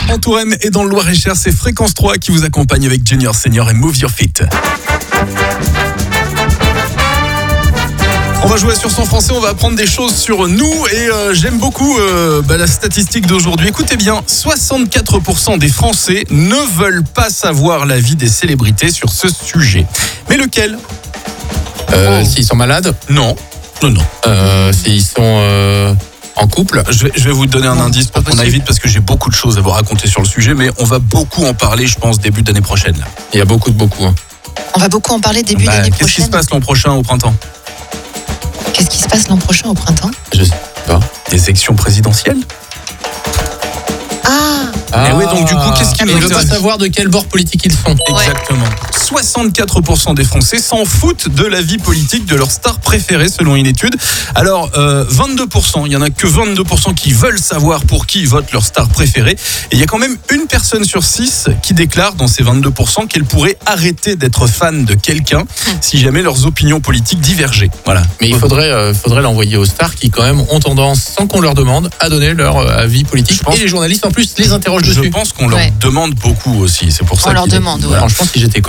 En Touraine et dans le Loir-et-Cher, c'est Fréquence 3 qui vous accompagne avec Junior Senior et Move Your Feet. On va jouer sur son français, on va apprendre des choses sur nous et j'aime beaucoup la statistique d'aujourd'hui. Écoutez bien, 64% des Français ne veulent pas savoir l'avis des célébrités sur ce sujet. Mais lequel ? S'ils sont malades ? Non. S'ils sont en couple ? Je vais vous donner un indice pour qu'on aille vite parce que j'ai beaucoup de choses à vous raconter sur le sujet, mais on va beaucoup en parler, je pense, début d'année prochaine. Là. Il y a beaucoup. Hein. On va beaucoup en parler début d'année prochaine. Qu'est-ce qui se passe l'an prochain au printemps ? Qu'est-ce qui se passe l'an prochain au printemps ? Je sais pas. Des élections présidentielles ? Et oui, donc du coup, qu'est-ce qui ne veut pas savoir de quel bord politique ils sont. Exactement. 64% des Français s'en foutent de la vie politique de leur star préférée, selon une étude. Alors, 22%, il y en a que 22% qui veulent savoir pour qui vote leur star préférée. Et il y a quand même une personne sur 6 qui déclare dans ces 22% qu'elle pourrait arrêter d'être fan de quelqu'un si jamais leurs opinions politiques divergeaient. Voilà. Mais il faudrait l'envoyer aux stars qui quand même ont tendance, sans qu'on leur demande, à donner leur avis politique. Et les journalistes en plus les interrogent dessus. Je pense qu'on leur demande beaucoup aussi. C'est pour ça on leur demande. Franchement, si j'étais